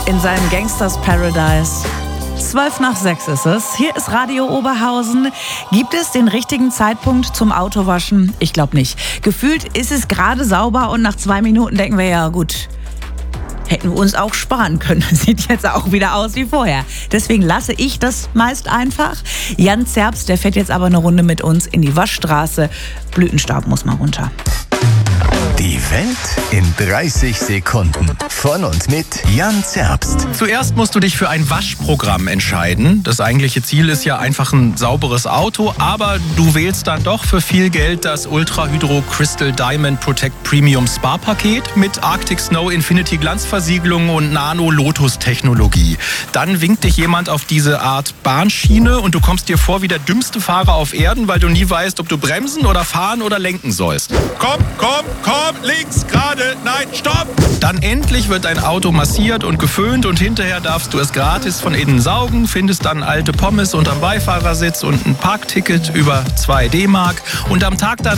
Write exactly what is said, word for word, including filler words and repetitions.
in seinem Gangsters Paradise. Zwölf nach sechs ist es. Hier ist Radio Oberhausen. Gibt es den richtigen Zeitpunkt zum Autowaschen? Ich glaube nicht. Gefühlt ist es gerade sauber und nach zwei Minuten denken wir, ja gut, hätten wir uns auch sparen können. Sieht jetzt auch wieder aus wie vorher. Deswegen lasse ich das meist einfach. Jan Zerbst, der fährt jetzt aber eine Runde mit uns in die Waschstraße. Blütenstaub muss mal runter. Die Welt in dreißig Sekunden. Von und mit Jan Zerbst. Zuerst musst du dich für ein Waschprogramm entscheiden. Das eigentliche Ziel ist ja einfach ein sauberes Auto, aber du wählst dann doch für viel Geld das Ultra Hydro Crystal Diamond Protect Premium Spa Paket mit Arctic Snow Infinity Glanzversiegelung und Nano Lotus Technologie. Dann winkt dich jemand auf diese Art Bahnschiene und du kommst dir vor wie der dümmste Fahrer auf Erden, weil du nie weißt, ob du bremsen oder fahren oder lenken sollst. Komm, komm, komm, links, gerade, nein, stopp! Dann endlich wird dein Auto massiert und geföhnt und hinterher darfst du es gratis von innen saugen, findest dann alte Pommes unterm Beifahrersitz und ein Parkticket über zwei D-Mark und am Tag dann